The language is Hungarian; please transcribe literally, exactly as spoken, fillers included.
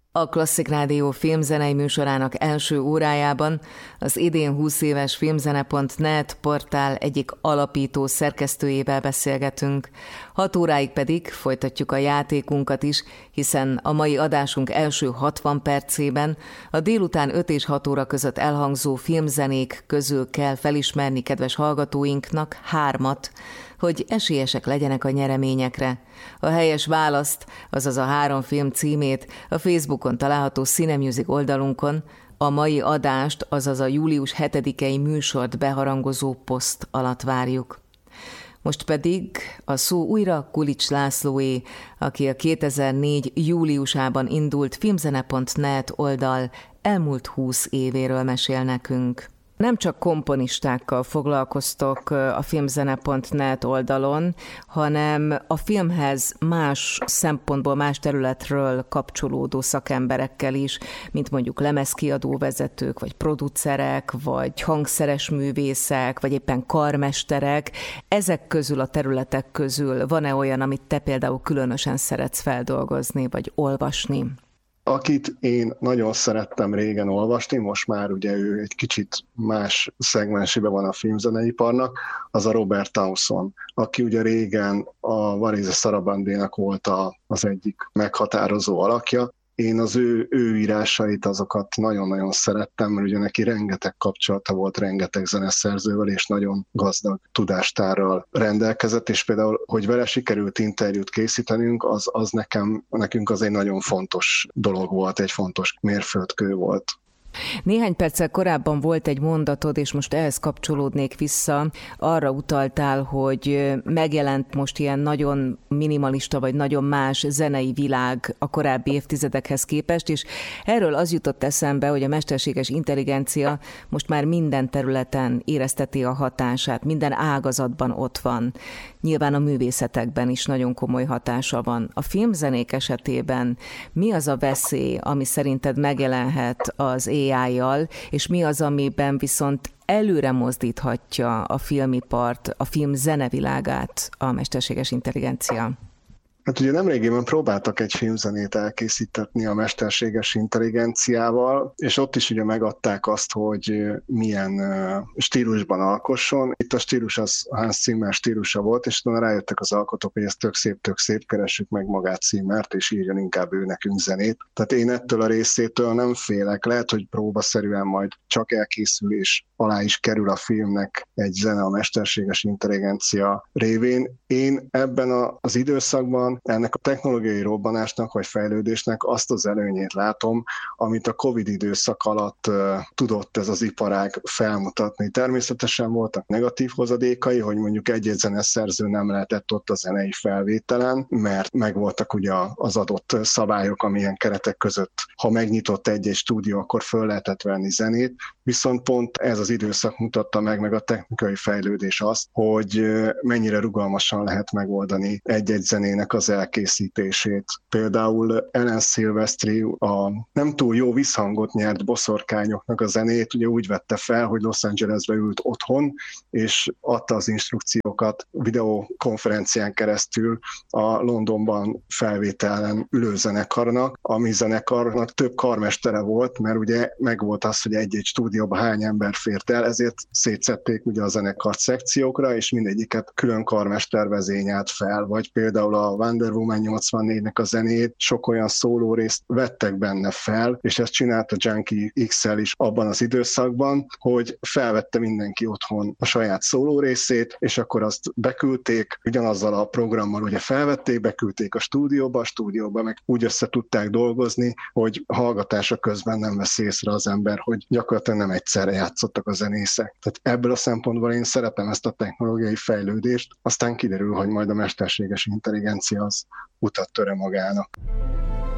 A Klasszik Rádió filmzenei műsorának első órájában az idén húsz éves filmzene pont net portál egyik alapító szerkesztőjével beszélgetünk. Hat óráig pedig folytatjuk a játékunkat is, hiszen a mai adásunk első hatvan percében a délután öt és hat óra között elhangzó filmzenék közül kell felismerni kedves hallgatóinknak hármat, hogy esélyesek legyenek a nyereményekre. A helyes választ, azaz a három film címét a Facebookon található Cinemusic oldalunkon, a mai adást, azaz a július hetedikei műsort beharangozó poszt alatt várjuk. Most pedig a szó újra Kulics Lászlóé, aki a kétezer-négy júliusában indult filmzene pont net oldal elmúlt húsz évéről mesél nekünk. Nem csak komponistákkal foglalkoztok a filmzene pont net oldalon, hanem a filmhez más szempontból, más területről kapcsolódó szakemberekkel is, mint mondjuk lemezkiadóvezetők, vagy producerek, vagy hangszeres művészek, vagy éppen karmesterek. Ezek közül, a területek közül van-e olyan, amit te például különösen szeretsz feldolgozni, vagy olvasni? Akit én nagyon szerettem régen olvasni, most már ugye ő egy kicsit más szegmensében van a filmzeneiparnak, az a Robert Townsend, aki ugye régen a Varese Sarabandénak volt a, az egyik meghatározó alakja. Én az ő, ő írásait, azokat nagyon-nagyon szerettem, mert ugye neki rengeteg kapcsolata volt, rengeteg zeneszerzővel, és nagyon gazdag tudástárral rendelkezett, és például, hogy vele sikerült interjút készítenünk, az, az nekem, nekünk az egy nagyon fontos dolog volt, egy fontos mérföldkő volt. Néhány perccel korábban volt egy mondatod, és most ehhez kapcsolódnék vissza. Arra utaltál, hogy megjelent most ilyen nagyon minimalista, vagy nagyon más zenei világ a korábbi évtizedekhez képest, és erről az jutott eszembe, hogy a mesterséges intelligencia most már minden területen érezteti a hatását, minden ágazatban ott van. Nyilván a művészetekben is nagyon komoly hatása van. A filmzenék esetében mi az a veszély, ami szerinted megjelenhet az á í-jal, és mi az, amiben viszont előre mozdíthatja a filmipart, a film zenevilágát a mesterséges intelligencia? Hát ugye nemrégében próbáltak egy filmzenét elkészítetni a mesterséges intelligenciával, és ott is ugye megadták azt, hogy milyen stílusban alkosson. Itt a stílus az Hans Zimmer stílusa volt, és utána rájöttek az alkotók, hogy ez tök szép, tök szép, keressük meg magát Zimmert, és írjon inkább ő nekünk zenét. Tehát én ettől a részétől nem félek, lehet, hogy próbaszerűen majd csak elkészül, és alá is kerül a filmnek egy zene a mesterséges intelligencia révén. Én ebben az időszakban ennek a technológiai robbanásnak vagy fejlődésnek azt az előnyét látom, amit a Covid időszak alatt uh, tudott ez az iparág felmutatni. Természetesen voltak negatív hozadékai, hogy mondjuk egy-egy zeneszerző nem lehetett ott a zenei felvételen, mert megvoltak ugye az adott szabályok, amilyen keretek között, ha megnyitott egy-egy stúdió, akkor föl lehetett venni zenét, viszont pont ez az időszak mutatta meg, meg a technikai fejlődés azt, hogy mennyire rugalmasan lehet megoldani egy-egy zenének az elkészítését. Például Alan Silvestri a nem túl jó visszhangot nyert Boszorkányoknak a zenét ugye úgy vette fel, hogy Los Angelesbe ült otthon, és adta az instrukciókat videokonferencián keresztül a Londonban felvételen ülő zenekarnak, ami zenekarnak több karmestere volt, mert ugye megvolt az, hogy egy-egy stúdióban hány ember fért el, ezért szétszették ugye a zenekart szekciókra, és mindegyiket külön karmester vezényelt fel, vagy például a Wonder Woman nyolcvannégynek a zenét sok olyan szóló részt vettek benne fel, és ezt csinálta Junkie iksz el is abban az időszakban, hogy felvette mindenki otthon a saját szóló részét, és akkor azt beküldték, ugyanazzal a programmal ugye felvették, beküldték a stúdióba, a stúdióba meg úgy össze tudták dolgozni, hogy hallgatása közben nem vesz észre az ember, hogy gyakorlatilag nem egyszerre játszottak a zenészek. Tehát ebből a szempontból én szeretem ezt a technológiai fejlődést, aztán kiderül, hogy majd a mesterséges intelligencia az utat töre magának.